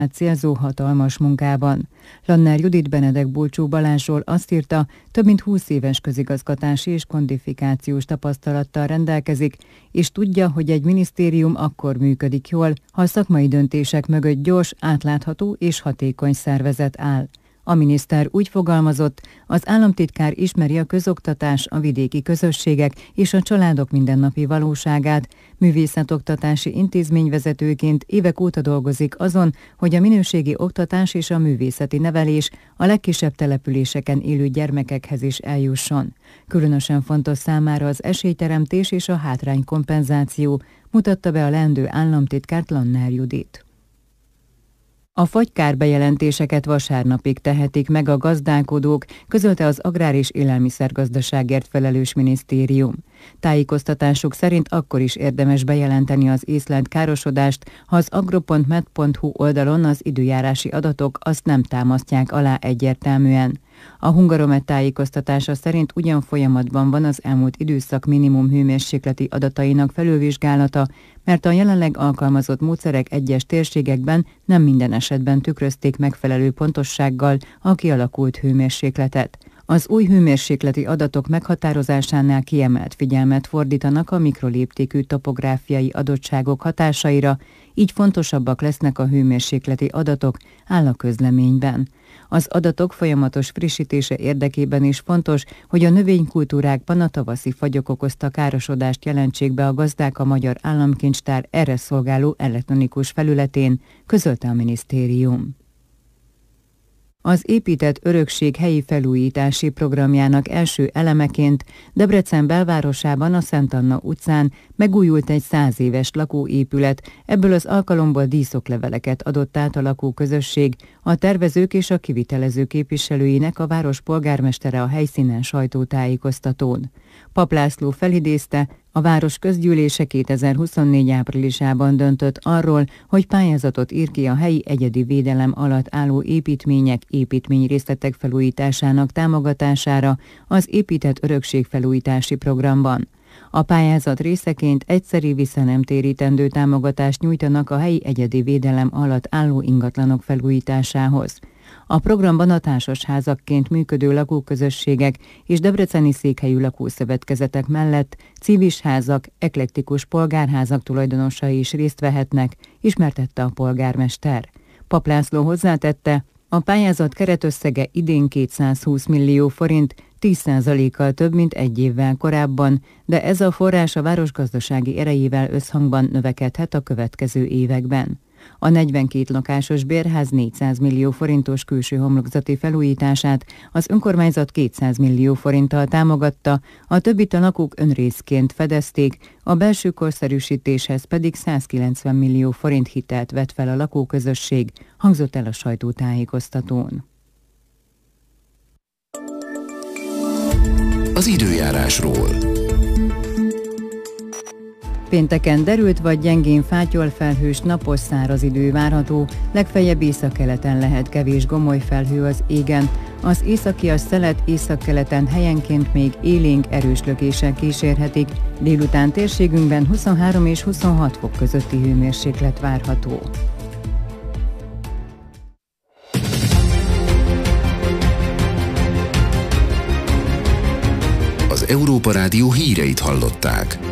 célzó hatalmas munkában. Lanner Judit Benedek Bulcsú Balázsról azt írta, több mint 20 éves közigazgatási és kodifikációs tapasztalattal rendelkezik, és tudja, hogy egy minisztérium akkor működik jól, ha a szakmai döntések mögött gyors, átlátható és hatékony szervezet áll. A miniszter úgy fogalmazott, az államtitkár ismeri a közoktatás, a vidéki közösségek és a családok mindennapi valóságát, művészetoktatási intézményvezetőként évek óta dolgozik azon, hogy a minőségi oktatás és a művészeti nevelés a legkisebb településeken élő gyermekekhez is eljusson. Különösen fontos számára az esélyteremtés és a hátránykompenzáció, mutatta be a leendő államtitkárt Lanner Judit. A fagykárbejelentéseket vasárnapig tehetik meg a gazdálkodók, közölte az Agrár- és Élelmiszergazdaságért felelős minisztérium. Tájékoztatásuk szerint akkor is érdemes bejelenteni az észlelt károsodást, ha az agro.med.hu oldalon az időjárási adatok azt nem támasztják alá egyértelműen. A Hungaromet tájékoztatása szerint ugyan folyamatban van az elmúlt időszak minimum hőmérsékleti adatainak felülvizsgálata, mert a jelenleg alkalmazott módszerek egyes térségekben nem minden esetben tükrözték megfelelő pontossággal a kialakult hőmérsékletet. Az új hőmérsékleti adatok meghatározásánál kiemelt figyelmet fordítanak a mikroléptékű topográfiai adottságok hatásaira, így fontosabbak lesznek a hőmérsékleti adatok, áll a közleményben. Az adatok folyamatos frissítése érdekében is fontos, hogy a növénykultúrákban a tavaszi fagyok okozta károsodást jelentsék be a gazdák a Magyar Államkincstár erre szolgáló elektronikus felületén, közölte a minisztérium. Az épített örökség helyi felújítási programjának első elemeként Debrecen belvárosában a Szent Anna utcán megújult egy 100 éves lakóépület, ebből az alkalomból díszokleveleket adott át a lakóközösség, a tervezők és a kivitelező képviselőinek a város polgármestere a helyszínen sajtótájékoztatón. Papp László felidézte, a város közgyűlése 2024 áprilisában döntött arról, hogy pályázatot ír ki a helyi egyedi védelem alatt álló építmények, építményrészletek felújításának támogatására az épített örökségfelújítási programban. A pályázat részeként egyszeri visszanemtérítendő támogatást nyújtanak a helyi egyedi védelem alatt álló ingatlanok felújításához. A programban a társasházakként működő lakóközösségek és debreceni székhelyű lakószövetkezetek mellett civis házak, eklektikus polgárházak tulajdonosai is részt vehetnek, ismertette a polgármester. Papp László hozzátette, a pályázat keretösszege idén 220 millió forint, 10%-kal több, mint egy évvel korábban, de ez a forrás a város gazdasági erejével összhangban növekedhet a következő években. A 42 lakásos bérház 400 millió forintos külső homlokzati felújítását az önkormányzat 200 millió forinttal támogatta, a többit a lakók önrészként fedezték, a belső korszerűsítéshez pedig 190 millió forint hitelt vett fel a lakóközösség, hangzott el a sajtótájékoztatón. Az időjárásról. Pénteken derült vagy gyengén fátyolfelhős, napos száraz idő várható, legfeljebb északkeleten lehet kevés gomolyfelhő az égen. Az északias szelet északkeleten helyenként még élénk erős lökéssel kísérhetik, délután térségünkben 23 és 26 fok közötti hőmérséklet várható. Az Európa Rádió híreit hallották.